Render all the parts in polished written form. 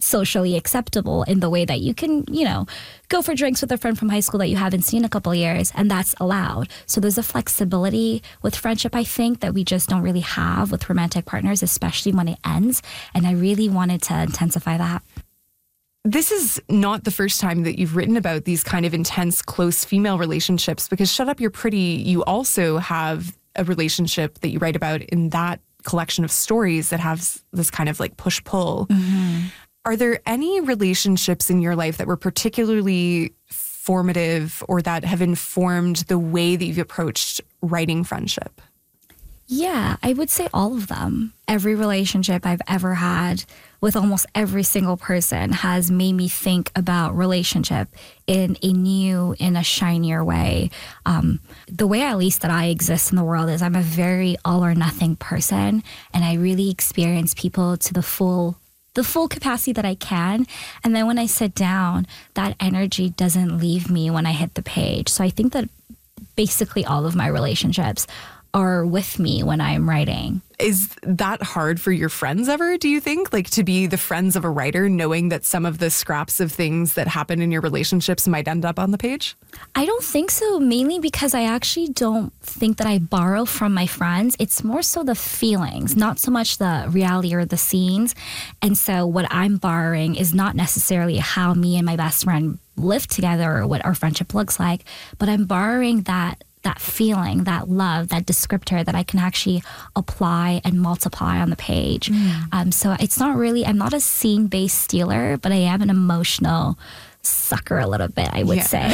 socially acceptable in the way that you can, go for drinks with a friend from high school that you haven't seen in a couple of years, and that's allowed. So there's a flexibility with friendship, I think, that we just don't really have with romantic partners, especially when it ends. And I really wanted to intensify that. This is not the first time that you've written about these kind of intense, close female relationships, because Shut Up, You're Pretty, you also have a relationship that you write about in that collection of stories that have this kind of like push-pull. Mm-hmm. Are there any relationships in your life that were particularly formative or that have informed the way that you've approached writing friendship? Yeah, I would say all of them. Every relationship I've ever had with almost every single person has made me think about relationship in a new, in a shinier way. The way at least that I exist in the world is I'm a very all or nothing person, and I really experience people to the full capacity that I can. And then when I sit down, that energy doesn't leave me when I hit the page. So I think that basically all of my relationships are with me when I'm writing. Is that hard for your friends ever, do you think? Like, to be the friends of a writer, knowing that some of the scraps of things that happen in your relationships might end up on the page? I don't think so, mainly because I actually don't think that I borrow from my friends. It's more so the feelings, not so much the reality or the scenes. And so what I'm borrowing is not necessarily how me and my best friend live together or what our friendship looks like, but I'm borrowing that feeling, that love, that descriptor that I can actually apply and multiply on the page. So it's not really, I'm not a scene-based stealer, but I am an emotional sucker a little bit, I would say.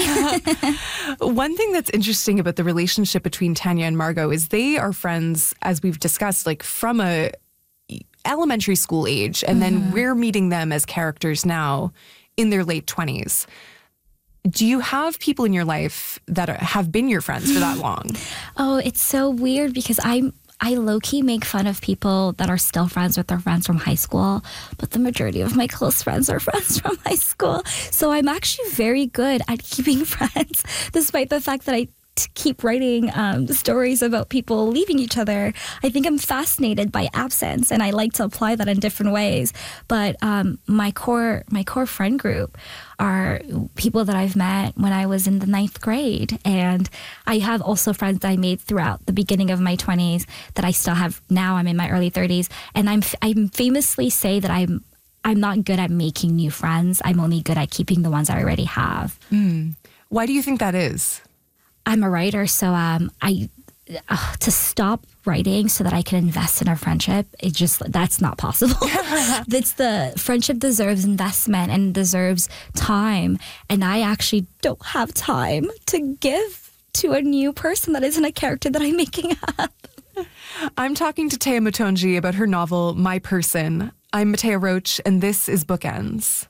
One thing that's interesting about the relationship between Tanya and Margot is they are friends, as we've discussed, like from a elementary school age, and then we're meeting them as characters now in their late 20s. Do you have people in your life that have been your friends for that long? Oh, it's so weird because I low-key make fun of people that are still friends with their friends from high school, but the majority of my close friends are friends from high school. So I'm actually very good at keeping friends, despite the fact that I keep writing stories about people leaving each other. I think I'm fascinated by absence, and I like to apply that in different ways. But my core friend group are people that I've met when I was in the 9th grade. And I have also friends that I made throughout the beginning of my 20s that I still have now. I'm in my early 30s. And I famously say that I'm not good at making new friends. I'm only good at keeping the ones I already have. Why do you think that is? I'm a writer, so to stop writing so that I can invest in our friendship, that's not possible. The friendship deserves investment and deserves time, and I actually don't have time to give to a new person that isn't a character that I'm making up. I'm talking to Téa Mutonji about her novel, My Person. I'm Matea Roach, and this is Bookends.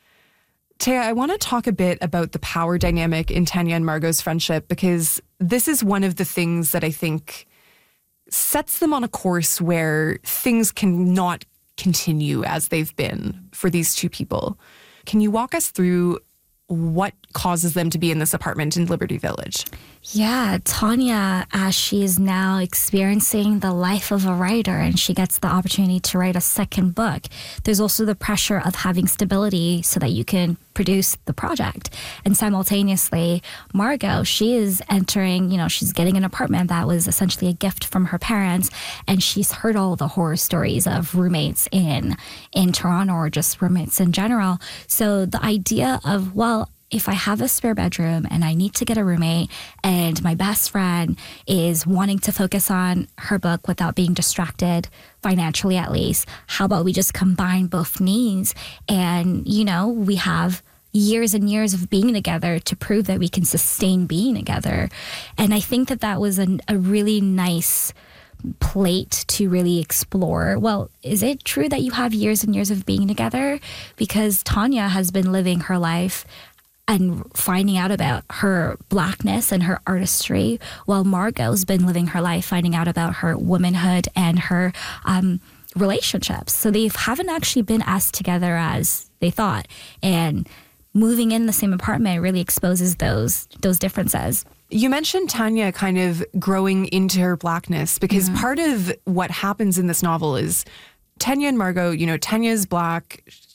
Téa, I want to talk a bit about the power dynamic in Tanya and Margot's friendship, because this is one of the things that I think sets them on a course where things cannot continue as they've been for these two people. Can you walk us through what causes them to be in this apartment in Liberty Village? Yeah, Tanya, as she is now experiencing the life of a writer and she gets the opportunity to write a second book, there's also the pressure of having stability so that you can produce the project. And simultaneously, Margot, she is entering, she's getting an apartment that was essentially a gift from her parents, and she's heard all the horror stories of roommates in Toronto, or just roommates in general. So the idea of, if I have a spare bedroom and I need to get a roommate and my best friend is wanting to focus on her book without being distracted, financially at least, how about we just combine both needs? And, we have years and years of being together to prove that we can sustain being together. And I think that was a really nice plate to really explore. Well, is it true that you have years and years of being together? Because Tanya has been living her life and finding out about her Blackness and her artistry, while Margot's been living her life finding out about her womanhood and her relationships. So they haven't actually been as together as they thought. And moving in the same apartment really exposes those differences. You mentioned Tanya kind of growing into her Blackness, because part of what happens in this novel is Tanya and Margot, Tanya's Black,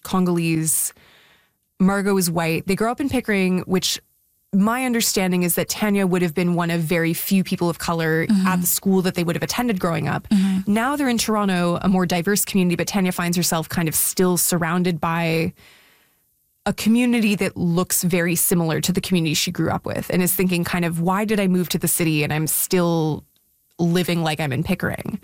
Congolese. Margot is white. They grow up in Pickering, which my understanding is that Tanya would have been one of very few people of color at the school that they would have attended growing up. Now they're in Toronto, a more diverse community, but Tanya finds herself kind of still surrounded by a community that looks very similar to the community she grew up with, and is thinking kind of, why did I move to the city and I'm still living like I'm in Pickering?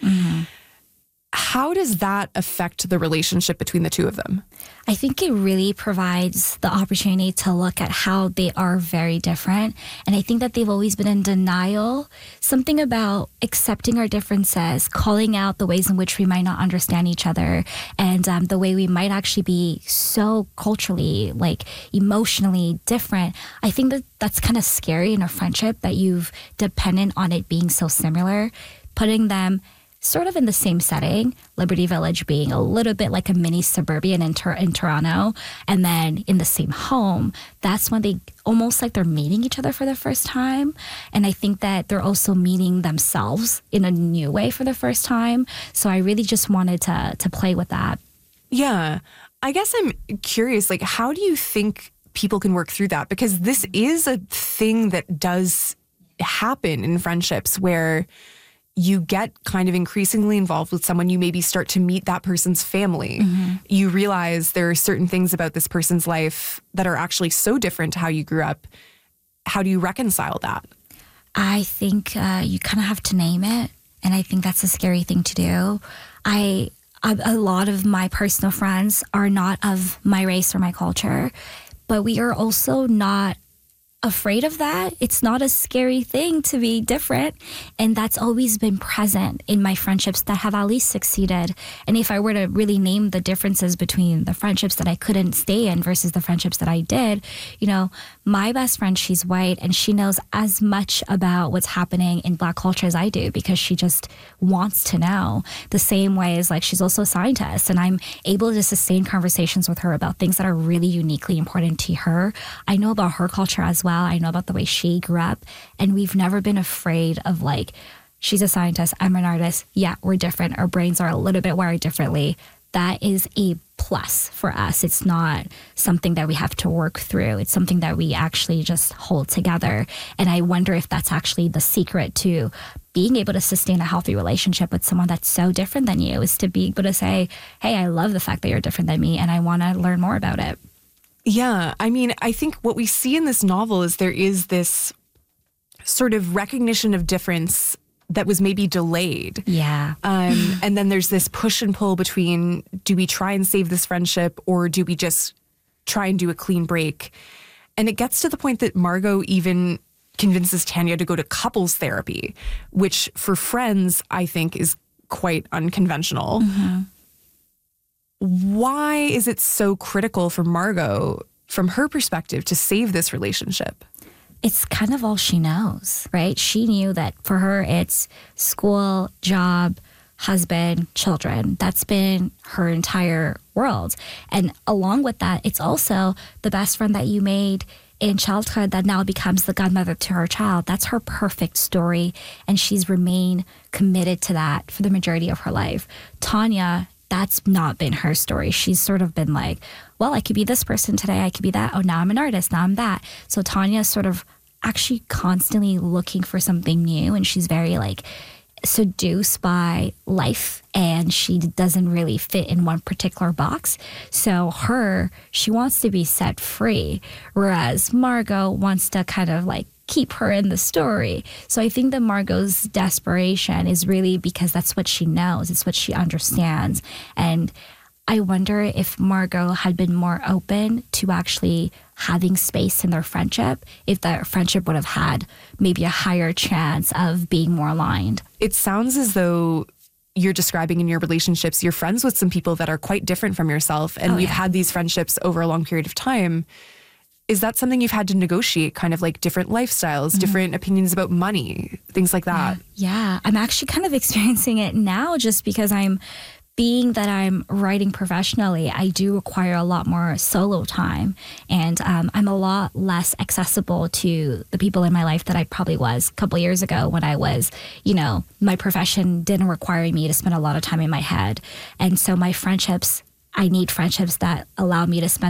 How does that affect the relationship between the two of them? I think it really provides the opportunity to look at how they are very different. And I think that they've always been in denial. Something about accepting our differences, calling out the ways in which we might not understand each other, and the way we might actually be so culturally, like emotionally different. I think that that's kind of scary in a friendship, that you've dependent on it being so similar, putting them sort of in the same setting, Liberty Village being a little bit like a mini suburban in Toronto, and then in the same home. That's when they almost like they're meeting each other for the first time. And I think that they're also meeting themselves in a new way for the first time. So I really just wanted to play with that. Yeah. I guess I'm curious, like, how do you think people can work through that? Because this is a thing that does happen in friendships, where you get kind of increasingly involved with someone. You maybe start to meet that person's family. You realize there are certain things about this person's life that are actually so different to how you grew up. How do you reconcile that? I think you kind of have to name it. And I think that's a scary thing to do. A lot of my personal friends are not of my race or my culture, but we are also not afraid of that. It's not a scary thing to be different. And that's always been present in my friendships that have at least succeeded. And if I were to really name the differences between the friendships that I couldn't stay in versus the friendships that I did, you know, my best friend, she's white, and she knows as much about what's happening in Black culture as I do, because she just wants to know. The same way as, like, she's also a scientist, and I'm able to sustain conversations with her about things that are really uniquely important to her. I know about her culture as well. I know about the way she grew up, and we've never been afraid of, like, she's a scientist, I'm an artist. Yeah, we're different. Our brains are a little bit wired differently. That is a plus for us. It's not something that we have to work through. It's something that we actually just hold together. And I wonder if that's actually the secret to being able to sustain a healthy relationship with someone that's so different than you, is to be able to say, hey, I love the fact that you're different than me, and I want to learn more about it. Yeah. I mean, I think what we see in this novel is there is this sort of recognition of difference that was maybe delayed. Yeah. And then there's this push and pull between, do we try and save this friendship, or do we just try and do a clean break? And it gets to the point that Margot even convinces Tanya to go to couples therapy, which for friends, I think, is quite unconventional. Why is it so critical for Margot, from her perspective, to save this relationship? It's kind of all she knows, right? She knew that for her, it's school, job, husband, children. That's been her entire world. And along with that, it's also the best friend that you made in childhood that now becomes the godmother to her child. That's her perfect story. And she's remained committed to that for the majority of her life. Tanya, that's not been her story. She's sort of been like, well, I could be this person today. I could be that. Oh, now I'm an artist. Now I'm that. So Tanya's sort of actually constantly looking for something new. And she's very like seduced by life. And she doesn't really fit in one particular box. So she wants to be set free. Whereas Margot wants to kind of like keep her in the story. So I think that Margot's desperation is really because that's what she knows. It's what she understands. And I wonder if Margot had been more open to actually having space in their friendship, if that friendship would have had maybe a higher chance of being more aligned. It sounds as though you're describing in your relationships, you're friends with some people that are quite different from yourself, and you've had these friendships over a long period of time. Is that something you've had to negotiate, kind of like different lifestyles, different opinions about money, things like that? Yeah, I'm actually kind of experiencing it now just because being that I'm writing professionally, I do require a lot more solo time. And I'm a lot less accessible to the people in my life that I probably was a couple years ago when I was, my profession didn't require me to spend a lot of time in my head. And so my friendships I need friendships that allow me to spend